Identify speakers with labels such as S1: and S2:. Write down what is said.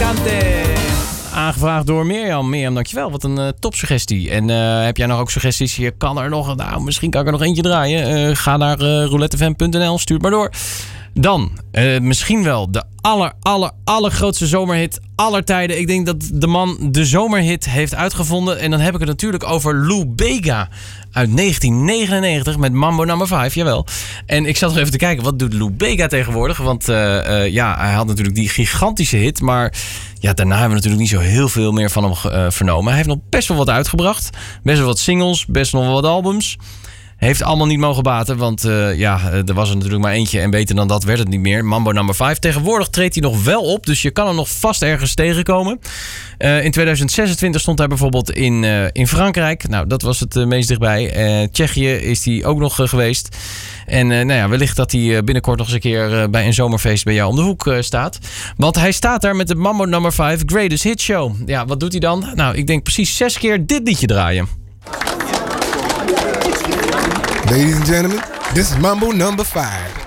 S1: Alicante. Aangevraagd door Mirjam. Mirjam, dankjewel. Wat een topsuggestie. En heb jij nog ook suggesties? Hier kan er nog... Nou, misschien kan ik er nog eentje draaien. Ga naar roulettefm.nl. Stuur het maar door. Dan, misschien wel de allergrootste zomerhit aller tijden. Ik denk dat de man de zomerhit heeft uitgevonden. En dan heb ik het natuurlijk over Lou Bega uit 1999 met Mambo No. 5, jawel. En ik zat nog even te kijken, wat doet Lou Bega tegenwoordig? Want hij had natuurlijk die gigantische hit, maar ja, daarna hebben we natuurlijk niet zo heel veel meer van hem vernomen. Hij heeft nog best wel wat uitgebracht. Best wel wat singles, best nog wel wat albums. Heeft allemaal niet mogen baten, want er was er natuurlijk maar eentje en beter dan dat werd het niet meer. Mambo No. 5. Tegenwoordig treedt hij nog wel op, dus je kan hem nog vast ergens tegenkomen. In 2026 stond hij bijvoorbeeld in Frankrijk. Nou, dat was het meest dichtbij. Tsjechië is hij ook nog geweest. En wellicht dat hij binnenkort nog eens een keer bij een zomerfeest bij jou om de hoek staat. Want hij staat daar met de Mambo No. 5 Greatest Hit Show. Ja, wat doet hij dan? Nou, ik denk precies 6 keer dit liedje draaien.
S2: Ladies and gentlemen, this is Mambo No. 5.